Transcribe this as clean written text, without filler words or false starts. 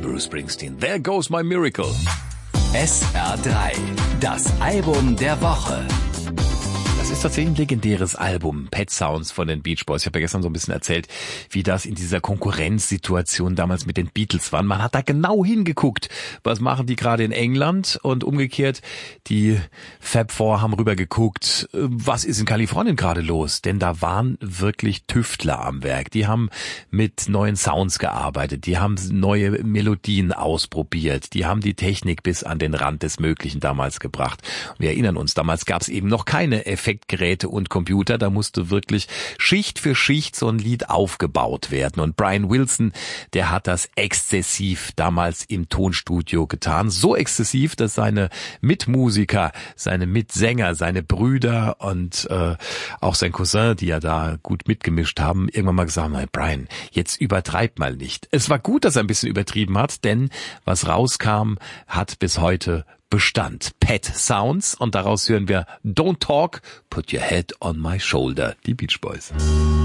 Bruce Springsteen, There Goes My Miracle. SR3, das Album der Woche. Das ist tatsächlich ein legendäres Album, Pet Sounds von den Beach Boys. Ich habe ja gestern so ein bisschen erzählt, wie das in dieser Konkurrenzsituation damals mit den Beatles war. Man hat da genau hingeguckt, was machen die gerade in England, und umgekehrt, die Fab Four haben rüber geguckt, was ist in Kalifornien gerade los. Denn da waren wirklich Tüftler am Werk. Die haben mit neuen Sounds gearbeitet, die haben neue Melodien ausprobiert, die haben die Technik bis an den Rand des Möglichen damals gebracht. Wir erinnern uns, damals gab es eben noch keine Effektgeräte und Computer, da musste wirklich Schicht für Schicht so ein Lied aufgebaut werden. Und Brian Wilson, der hat das exzessiv damals im Tonstudio getan. So exzessiv, dass seine Mitmusiker, seine Mitsänger, seine Brüder und auch sein Cousin, die ja da gut mitgemischt haben, irgendwann mal gesagt haben, hey Brian, jetzt übertreib mal nicht. Es war gut, dass er ein bisschen übertrieben hat, denn was rauskam, hat bis heute Bestand. Pet Sounds, und daraus hören wir Don't Talk, Put Your Head on My Shoulder, die Beach Boys.